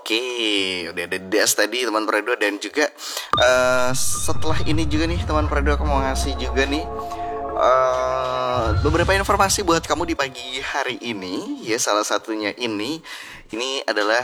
Oke, udah ada Des tadi teman Predo. Dan juga setelah ini juga nih teman Predo, aku mau ngasih juga nih beberapa informasi buat kamu di pagi hari ini. Ya, salah satunya ini adalah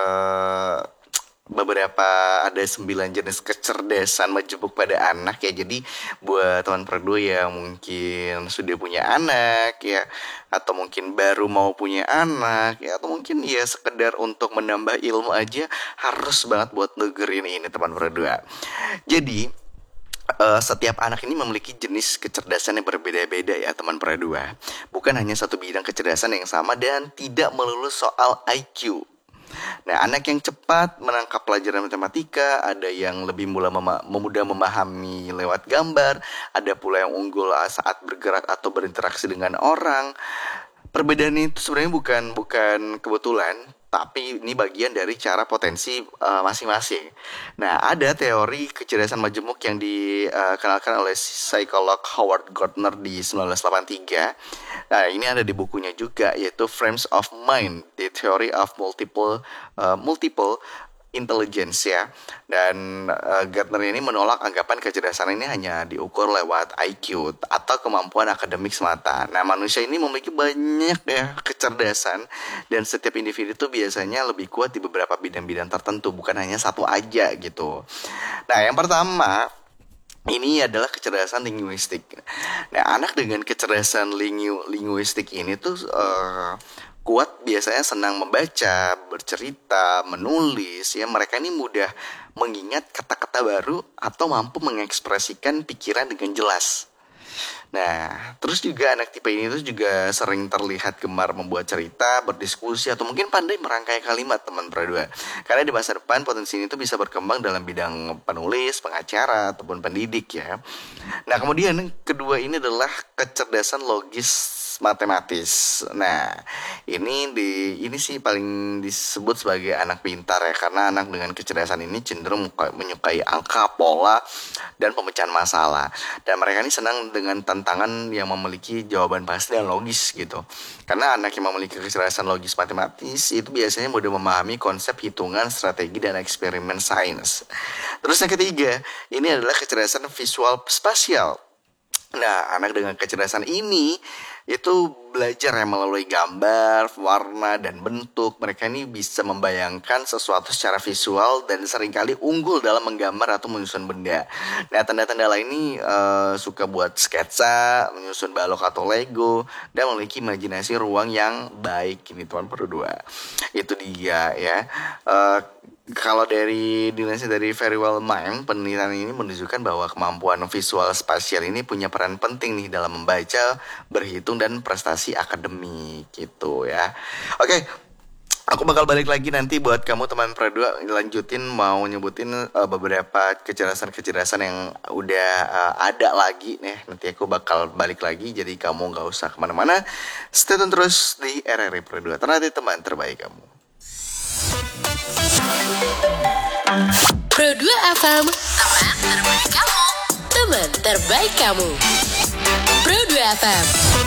beberapa ada 9 jenis kecerdasan majemuk pada anak ya. Jadi buat teman Perdu yang mungkin sudah punya anak ya, atau mungkin baru mau punya anak ya, atau mungkin ya sekedar untuk menambah ilmu aja, harus banget buat dengerin ini teman Perdu. Jadi setiap anak ini memiliki jenis kecerdasan yang berbeda-beda ya teman Pradua. Bukan hanya satu bidang kecerdasan yang sama dan tidak melulu soal IQ. Nah, anak yang cepat menangkap pelajaran matematika, ada yang lebih mudah memahami lewat gambar, ada pula yang unggul saat bergerak atau berinteraksi dengan orang. Perbedaan itu sebenarnya bukan kebetulan, tapi ini bagian dari cara potensi masing-masing. Nah, ada teori kecerdasan majemuk yang dikenalkan oleh psikolog Howard Gardner di 1983. Nah, ini ada di bukunya juga, yaitu Frames of Mind, The Theory of Multiple Intelligence ya. Dan Gardner ini menolak anggapan kecerdasan ini hanya diukur lewat IQ atau kemampuan akademik semata. Nah, manusia ini memiliki banyak ya kecerdasan, dan setiap individu itu biasanya lebih kuat di beberapa bidang-bidang tertentu, bukan hanya satu aja gitu. Nah, yang pertama ini adalah kecerdasan linguistik. Nah, anak dengan kecerdasan linguistik ini tuh kuat biasanya senang membaca, bercerita, menulis ya. Mereka ini mudah mengingat kata-kata baru atau mampu mengekspresikan pikiran dengan jelas. Nah, terus juga anak tipe ini tuh juga sering terlihat gemar membuat cerita, berdiskusi, atau mungkin pandai merangkai kalimat teman Pradua. Karena di masa depan potensi ini tuh bisa berkembang dalam bidang penulis, pengacara, ataupun pendidik ya. Nah, kemudian kedua ini adalah kecerdasan logis matematis. Nah, ini sih paling disebut sebagai anak pintar ya, karena anak dengan kecerdasan ini cenderung menyukai angka, pola, dan pemecahan masalah. Dan mereka ini senang dengan tantangan yang memiliki jawaban pasti dan logis gitu. Karena anak yang memiliki kecerdasan logis matematis itu biasanya mudah memahami konsep hitungan, strategi, dan eksperimen sains. Terus yang ketiga, ini adalah kecerdasan visual spasial. Nah, anak dengan kecerdasan ini itu belajar ya melalui gambar, warna, dan bentuk. Mereka ini bisa membayangkan sesuatu secara visual dan seringkali unggul dalam menggambar atau menyusun benda. Nah, tanda-tanda lain ini suka buat sketsa, menyusun balok atau Lego, dan memiliki imajinasi ruang yang baik. Ini tuan berdua. Itu dia ya. Kalau dilansir dari Very Well Mind, penelitian ini menunjukkan bahwa kemampuan visual spasial ini punya peran penting nih dalam membaca, berhitung, dan prestasi akademik gitu ya. Oke, aku bakal balik lagi nanti buat kamu teman Pradua, lanjutin mau nyebutin beberapa kecerdasan-kecerdasan yang udah ada lagi nih. Nanti aku bakal balik lagi, jadi kamu gak usah kemana-mana. Stay tune terus di RRI Pradua, ternyata teman terbaik kamu. Pro 2 FM, teman terbaik kamu. Teman terbaik kamu. Pro 2 FM.